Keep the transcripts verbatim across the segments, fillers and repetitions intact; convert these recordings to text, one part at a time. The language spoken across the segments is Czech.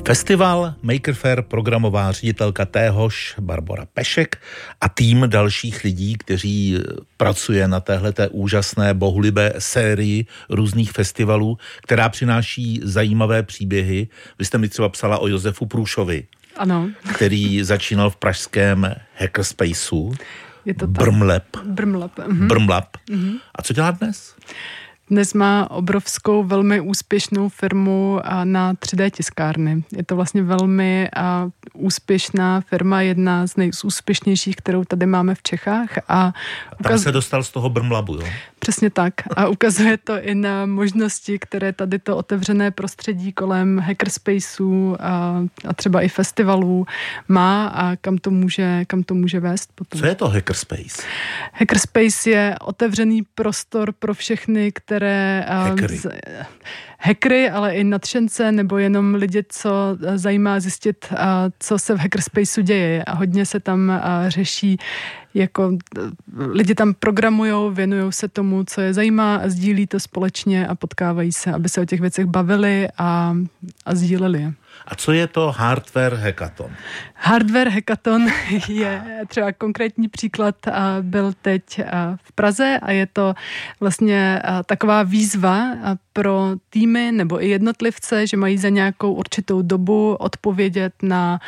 Festival Maker Faire programová ředitelka téhož Barbora Pešek a tým dalších lidí, kteří pracuje na téhleté úžasné bohulibé sérii různých festivalů, která přináší zajímavé příběhy. Vy jste mi třeba psala o Josefu Průšovi, ano, který začínal v pražském hackerspaceu. Je to Brmlab. Brmlab. Mhm. Brmlab. Mhm. A co dělá dnes? Dnes má obrovskou, velmi úspěšnou firmu na tři dé tiskárny. Je to vlastně velmi úspěšná firma, jedna z nejúspěšnějších, kterou tady máme v Čechách. A ukaz... Tam se dostal z toho Brmlabu, jo? Přesně tak. A ukazuje to i na možnosti, které tady to otevřené prostředí kolem hackerspaceu a, a třeba i festivalů má a kam to může, kam to může vést potom. Co je to hackerspace? Hackerspace je otevřený prostor pro všechny, které... Hackery. Z, hackery, ale i nadšence, nebo jenom lidi, co zajímá zjistit, co se v hackerspaceu děje. A hodně se tam řeší, jako lidi tam programujou, věnují se tomu, co je zajímá a sdílí to společně a potkávají se, aby se o těch věcech bavili a, a sdíleli je. A co je to Hardware Hackathon? Hardware Hackathon je třeba konkrétní příklad, byl teď v Praze a je to vlastně taková výzva pro týmy nebo i jednotlivce, že mají za nějakou určitou dobu odpovědět na,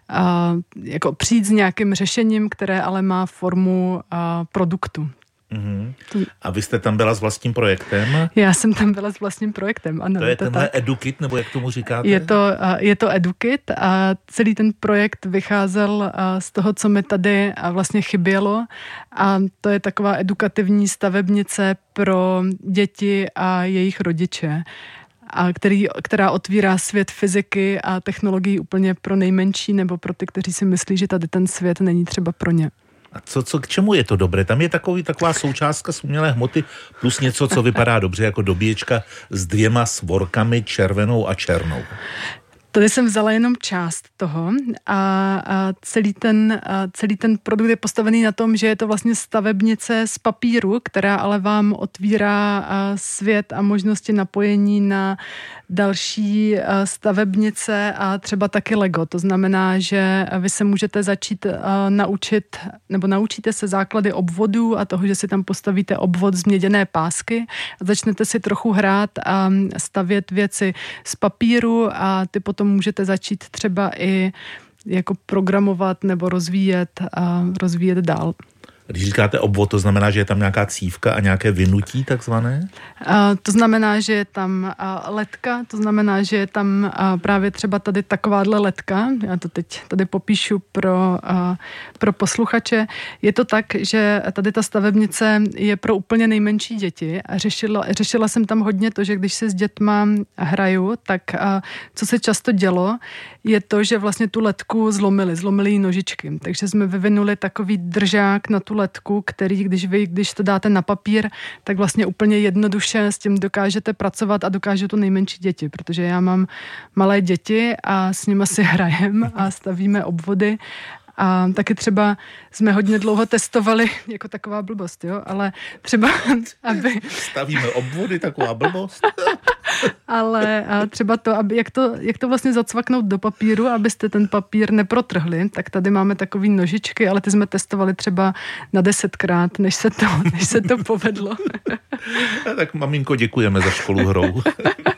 jako přijít s nějakým řešením, které ale má formu produktu. Uhum. A vy jste tam byla s vlastním projektem? Já jsem tam byla s vlastním projektem, ano. To je to tenhle tak. EduKit, nebo jak tomu říkáte? Je to, je to EduKit a celý ten projekt vycházel z toho, co mi tady vlastně chybělo, a to je taková edukativní stavebnice pro děti a jejich rodiče, a který, která otvírá svět fyziky a technologií úplně pro nejmenší nebo pro ty, kteří si myslí, že tady ten svět není třeba pro ně. A co, co, k čemu je to dobré? Tam je takový, taková součástka z umělé hmoty plus něco, co vypadá dobře, jako dobíječka s dvěma svorkami, červenou a černou. Tady jsem vzala jenom část toho a, a, celý, ten, a celý ten produkt je postavený na tom, že je to vlastně stavebnice z papíru, která ale vám otvírá a, svět a možnosti napojení na další a, stavebnice a třeba taky Lego. To znamená, že vy se můžete začít a, naučit, nebo naučíte se základy obvodů a toho, že si tam postavíte obvod z měděné pásky a začnete si trochu hrát a stavět věci z papíru a ty potom můžete začít třeba i jako programovat nebo rozvíjet a rozvíjet dál. Když říkáte obvod, to znamená, že je tam nějaká cívka a nějaké vynutí takzvané? A to znamená, že je tam ledka, to znamená, že je tam právě třeba tady takováhle ledka, já to teď tady popíšu pro, pro posluchače. Je to tak, že tady ta stavebnice je pro úplně nejmenší děti a řešila, řešila jsem tam hodně to, že když se s dětma hraju, tak co se často dělo, je to, že vlastně tu ledku zlomili, zlomili jí nožičky. Takže jsme vyvinuli takový držák na tu ledku, který, když vy, když to dáte na papír, tak vlastně úplně jednoduše s tím dokážete pracovat a dokážou to nejmenší děti, protože já mám malé děti a s nimi si hrajem a stavíme obvody. A taky třeba jsme hodně dlouho testovali, jako taková blbost, jo, ale třeba, aby... Stavíme obvody, taková blbost? Ale třeba to, aby, jak to, jak to vlastně zacvaknout do papíru, abyste ten papír neprotrhli, tak tady máme takový nožičky, ale ty jsme testovali třeba na desetkrát, než se to, než se to povedlo. Tak maminko, děkujeme za školu hrou.